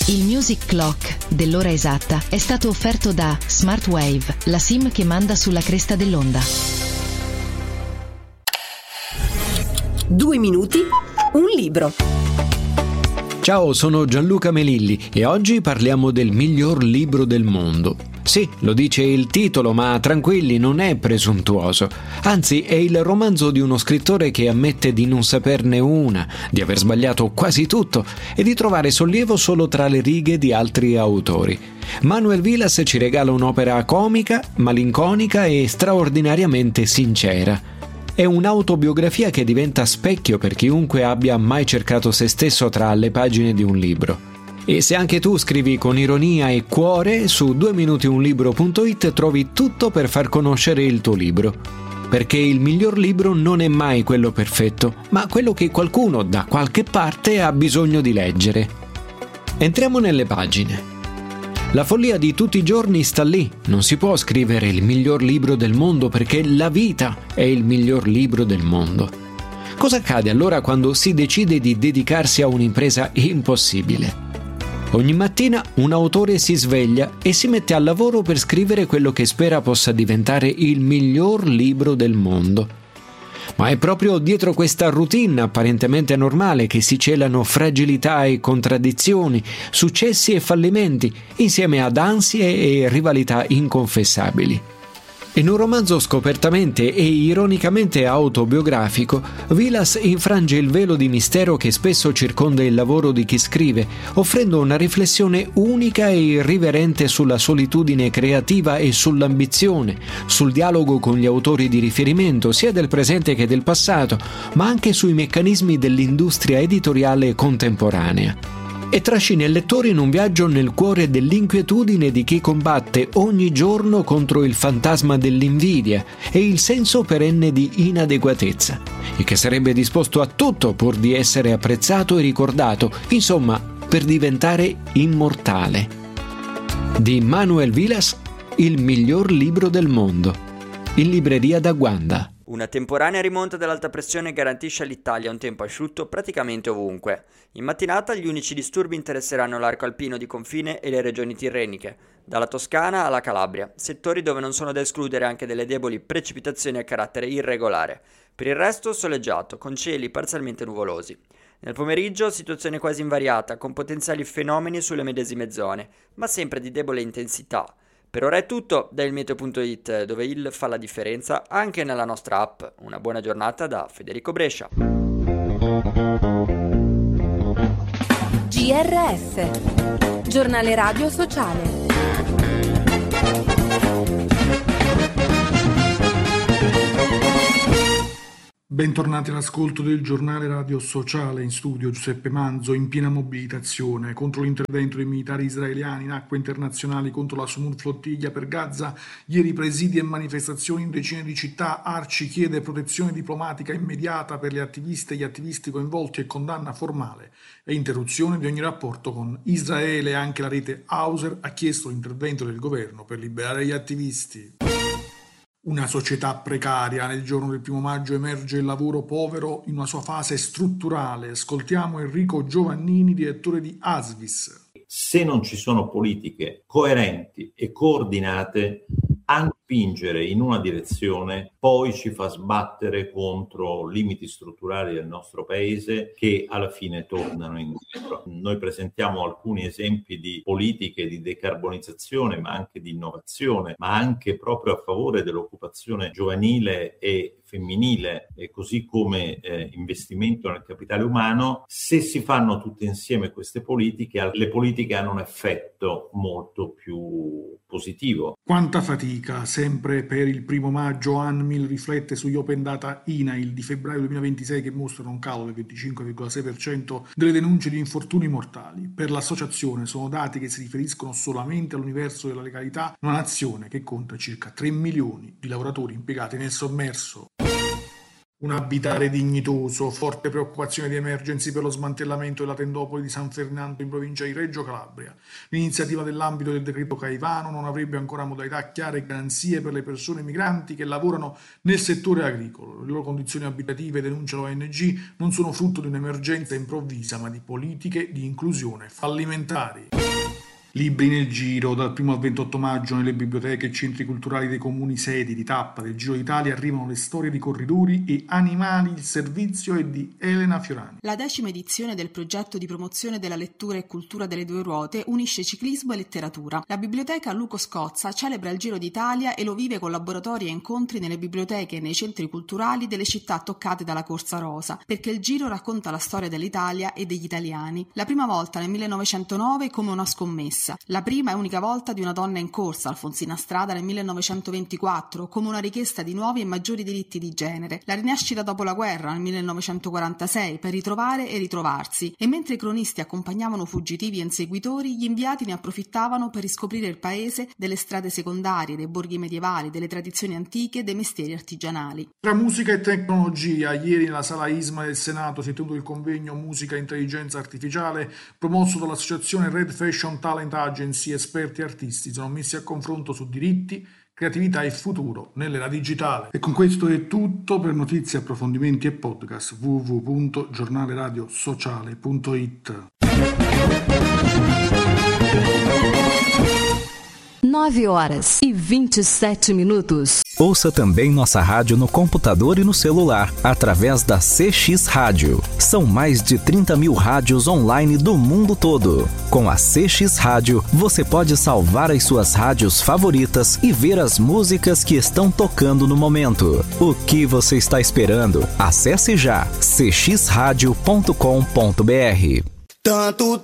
Il Music Clock dell'ora esatta è stato offerto da Smartwave, la SIM che manda sulla cresta dell'onda. 2 minuti, un libro. Ciao, sono Gianluca Melilli e oggi parliamo del miglior libro del mondo. Sì, lo dice il titolo, ma tranquilli, non è presuntuoso. Anzi, è il romanzo di uno scrittore che ammette di non saperne una, di aver sbagliato quasi tutto e di trovare sollievo solo tra le righe di altri autori. Manuel Vilas ci regala un'opera comica, malinconica e straordinariamente sincera. È un'autobiografia che diventa specchio per chiunque abbia mai cercato se stesso tra le pagine di un libro. E se anche tu scrivi con ironia e cuore, su 2minutiunlibro.it trovi tutto per far conoscere il tuo libro. Perché il miglior libro non è mai quello perfetto, ma quello che qualcuno da qualche parte ha bisogno di leggere. Entriamo nelle pagine. La follia di tutti i giorni sta lì. Non si può scrivere il miglior libro del mondo perché la vita è il miglior libro del mondo. Cosa accade allora quando si decide di dedicarsi a un'impresa impossibile? Ogni mattina un autore si sveglia e si mette al lavoro per scrivere quello che spera possa diventare il miglior libro del mondo. Ma è proprio dietro questa routine apparentemente normale che si celano fragilità e contraddizioni, successi e fallimenti, insieme ad ansie e rivalità inconfessabili. In un romanzo scopertamente e ironicamente autobiografico, Vilas infrange il velo di mistero che spesso circonda il lavoro di chi scrive, offrendo una riflessione unica e irriverente sulla solitudine creativa e sull'ambizione, sul dialogo con gli autori di riferimento, sia del presente che del passato, ma anche sui meccanismi dell'industria editoriale contemporanea. E trascina il lettore in un viaggio nel cuore dell'inquietudine di chi combatte ogni giorno contro il fantasma dell'invidia e il senso perenne di inadeguatezza, e che sarebbe disposto a tutto pur di essere apprezzato e ricordato, insomma, per diventare immortale. Di Manuel Vilas, il miglior libro del mondo. In libreria da Guanda. Una temporanea rimonta dell'alta pressione garantisce all'Italia un tempo asciutto praticamente ovunque. In mattinata gli unici disturbi interesseranno l'arco alpino di confine e le regioni tirreniche, dalla Toscana alla Calabria, settori dove non sono da escludere anche delle deboli precipitazioni a carattere irregolare. Per il resto soleggiato, con cieli parzialmente nuvolosi. Nel pomeriggio situazione quasi invariata, con potenziali fenomeni sulle medesime zone, ma sempre di debole intensità. Per ora è tutto da ilmeteo.it, dove il fa la differenza anche nella nostra app. Una buona giornata da Federico Brescia. GRS, giornale radio sociale. Bentornati all'ascolto del giornale radio sociale. In studio Giuseppe Manzo. In piena mobilitazione contro l'intervento dei militari israeliani in acque internazionali contro la Sumur flottiglia per Gaza. Ieri presidi e manifestazioni in decine di città. Arci chiede protezione diplomatica immediata per le attiviste e gli attivisti coinvolti e condanna formale e interruzione di ogni rapporto con Israele. Anche la rete Hauser ha chiesto l'intervento del governo per liberare gli attivisti. Una società precaria. Nel giorno del 1 maggio emerge il lavoro povero in una sua fase strutturale. Ascoltiamo Enrico Giovannini, direttore di Asvis. Se non ci sono politiche coerenti e coordinate, anche spingere in una direzione poi ci fa sbattere contro limiti strutturali del nostro paese che alla fine tornano indietro. Noi presentiamo alcuni esempi di politiche di decarbonizzazione, ma anche di innovazione, ma anche proprio a favore dell'occupazione giovanile e femminile, e così come investimento nel capitale umano. Se si fanno tutte insieme queste politiche, le politiche hanno un effetto molto più positivo. Quanta fatica, sempre per il 1 maggio. ANMIL riflette sugli open data INAIL di febbraio 2026 che mostrano un calo del 25,6% delle denunce di infortuni mortali. Per l'associazione sono dati che si riferiscono solamente all'universo della legalità, una nazione che conta circa 3 milioni di lavoratori impiegati nel sommerso. Un abitare dignitoso, forte preoccupazione di emergency per lo smantellamento della tendopoli di San Fernando in provincia di Reggio Calabria. L'iniziativa nell'ambito del decreto Caivano non avrebbe ancora modalità chiare e garanzie per le persone migranti che lavorano nel settore agricolo. Le loro condizioni abitative, denuncia l'ONG, non sono frutto di un'emergenza improvvisa, ma di politiche di inclusione fallimentari. Libri nel giro. Dal 1 al 28 maggio nelle biblioteche e centri culturali dei comuni sedi di tappa del Giro d'Italia arrivano le storie di corridori e animali. Il servizio è di Elena Fiorani. La 10ª edizione del progetto di promozione della lettura e cultura delle due ruote unisce ciclismo e letteratura. La biblioteca Luco Scozza celebra il Giro d'Italia e lo vive con laboratori e incontri nelle biblioteche e nei centri culturali delle città toccate dalla Corsa Rosa, perché il Giro racconta la storia dell'Italia e degli italiani. La prima volta nel 1909 come una scommessa. La prima e unica volta di una donna in corsa, Alfonsina Strada, nel 1924, come una richiesta di nuovi e maggiori diritti di genere. La rinascita dopo la guerra, nel 1946, per ritrovare e ritrovarsi. E mentre i cronisti accompagnavano fuggitivi e inseguitori, gli inviati ne approfittavano per riscoprire il paese delle strade secondarie, dei borghi medievali, delle tradizioni antiche, dei mestieri artigianali. Tra musica e tecnologia, ieri nella sala ISMA del Senato si è tenuto il convegno Musica e Intelligenza Artificiale promosso dall'associazione Red Fashion Talent Agency. Esperti e artisti sono messi a confronto su diritti, creatività e futuro nell'era digitale. E con questo è tutto. Per notizie, approfondimenti e podcast www.giornaleradiosociale.it. 9h27. Ouça também nossa rádio no computador e no celular, através da CX Rádio. São mais de 30 mil rádios online do mundo todo. Com a CX Rádio, você pode salvar as suas rádios favoritas e ver as músicas que estão tocando no momento. O que você está esperando? Acesse já cxradio.com.br. Tanto